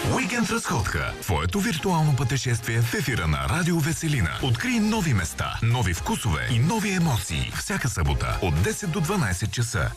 Уикенд разходка. Твоето виртуално пътешествие в ефира на Радио Веселина. Открий нови места, нови вкусове и нови емоции. Всяка събота от 10 до 12 часа.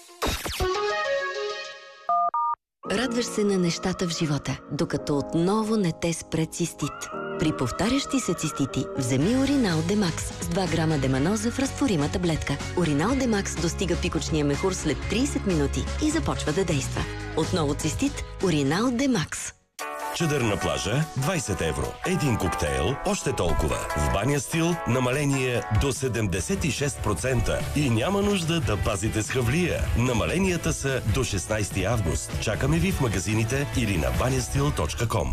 Радваш се на нещата в живота, докато отново не те спре цистит. При повтарящи се цистити, вземи Уринал Демакс с 2 грама деманоза в разтворима таблетка. Уринал Демакс достига пикочния мехур след 30 минути и започва да действа. Отново цистит, Уринал Демакс. Чадър на плажа – 20 евро. Един коктейл – още толкова. В Баня Стил – намаление до 76%. И няма нужда да пазите с хавлия. Намаленията са до 16 август. Чакаме ви в магазините или на banyastill.com.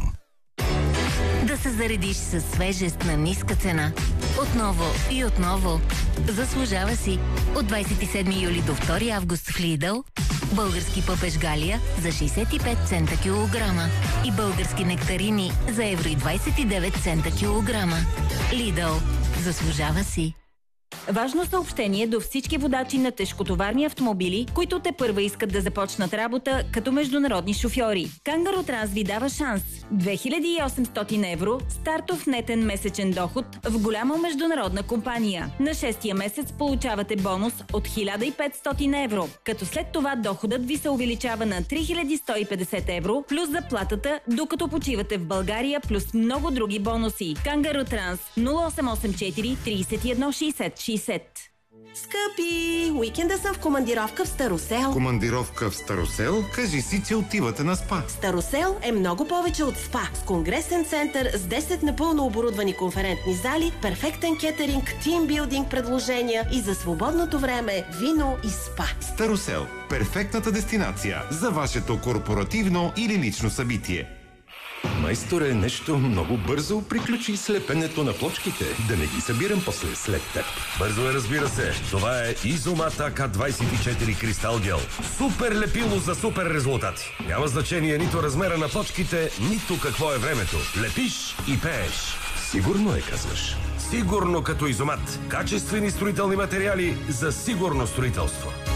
Да се заредиш със свежест на ниска цена. Отново и отново. Заслужава си. От 27 юли до 2 август в Lidl български пъпеш Галия за 65 цента килограма и български нектарини за евро и 29 цента килограма. Lidl. Заслужава си. Важно съобщение до всички водачи на тежкотоварни автомобили, които тепърва искат да започнат работа като международни шофьори. Кангаро Транс ви дава шанс. 2800 евро стартов нетен месечен доход в голяма международна компания. На 6-я месец получавате бонус от 1500 евро, като след това доходът ви се увеличава на 3150 евро плюс заплатата, докато почивате в България, плюс много други бонуси. Кангаро Транс 0884 31 60 60. Скъпи, уикенда съм в командировка в Старосел. Командировка в Старосел? Кажи си, че отивате на спа. Старосел е много повече от спа. С конгресен център, с 10 напълно оборудвани конферентни зали, перфектен кетеринг, тимбилдинг предложения и за свободното време вино и спа. Старосел – перфектната дестинация за вашето корпоративно или лично събитие. Майсторе, нещо много бързо приключи слепенето на плочките. Да не ги събирам после след теб. Бързо е, разбира се. Това е Изомат АК-24 Кристал Гел. Супер лепило за супер резултати. Няма значение нито размера на плочките, нито какво е времето. Лепиш и пееш. Сигурно е, казваш. Сигурно като Изомат. Качествени строителни материали за сигурно строителство.